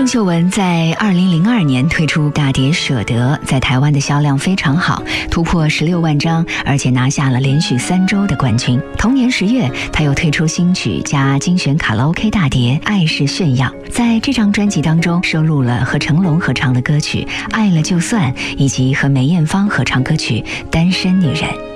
郑秀文在2002年推出《大碟舍得》，在台湾的销量非常好，突破16万张，而且拿下了连续3周的冠军。同年10月，她又推出新曲加精选卡拉 OK 大碟《爱是炫耀》。在这张专辑当中，收录了和成龙合唱的歌曲《爱了就算》，以及和梅艳芳合唱歌曲《单身女人》。